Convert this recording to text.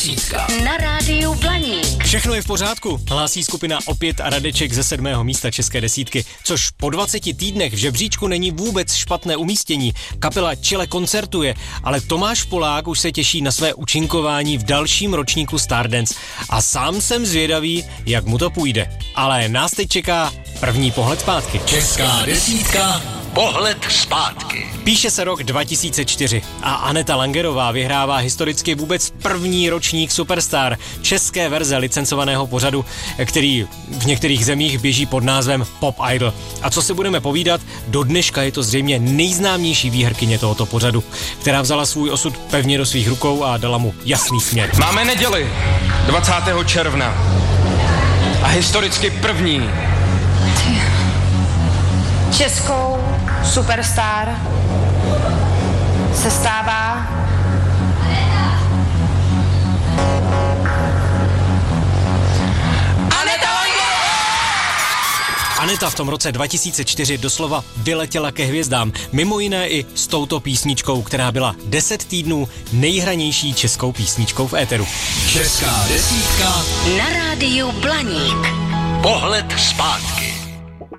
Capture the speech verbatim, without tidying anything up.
Na rádiu Blaník. Všechno je v pořádku, hlásí skupina Opět a Radeček ze sedmého místa české desítky, což po dvaceti týdnech v žebříčku není vůbec špatné umístění. Kapela Čile koncertuje, ale Tomáš Polák už se těší na své účinkování v dalším ročníku Stardance. A sám jsem zvědavý, jak mu to půjde. Ale nás teď čeká první pohled zpátky. Česká desítka. Pohled zpátky. Píše se rok dva tisíce čtyři a Aneta Langerová vyhrává historicky vůbec první ročník Superstar, české verze licencovaného pořadu, který v některých zemích běží pod názvem Pop Idol. A co si budeme povídat, do dneška je to zřejmě nejznámější výherkyně tohoto pořadu, která vzala svůj osud pevně do svých rukou a dala mu jasný směr. Máme neděli dvacátého června a historicky první českou Superstar se stává Aneta Langerová! Aneta v tom roce dva tisíce čtyři doslova vyletěla ke hvězdám, mimo jiné i s touto písničkou, která byla deset týdnů nejhranější českou písničkou v éteru. Česká desítka. Na rádiu Blaník. Pohled zpátky.